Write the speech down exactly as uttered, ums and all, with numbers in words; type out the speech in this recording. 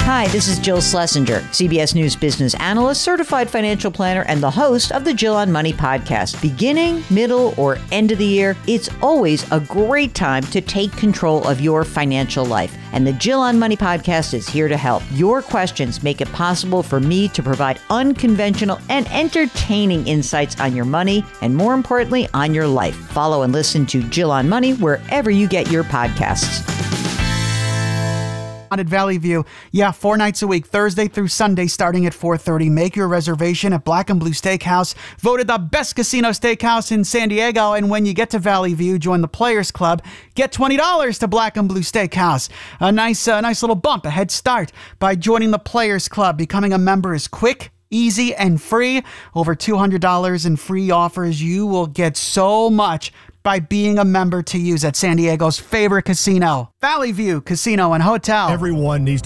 Hi, this is Jill Schlesinger, C B S News business analyst, certified financial planner, and the host of the Jill on Money podcast. Beginning, middle, or end of the year, it's always a great time to take control of your financial life. And the Jill on Money podcast is here to help. Your questions make it possible for me to provide unconventional and entertaining insights on your money, and more importantly, on your life. Follow and listen to Jill on Money wherever you get your podcasts. At Valley View. Yeah, four nights a week, Thursday through Sunday, starting at four thirty. Make your reservation at Black and Blue Steakhouse, voted the best casino steakhouse in San Diego. And when you get to Valley View, join the Players Club. Get twenty dollars to Black and Blue Steakhouse. A nice, uh, nice little bump, a head start by joining the Players Club. Becoming a member is quick, easy, and free. Over two hundred dollars in free offers. You will get so much by being a member to use at San Diego's favorite casino, Valley View Casino and Hotel. Everyone needs to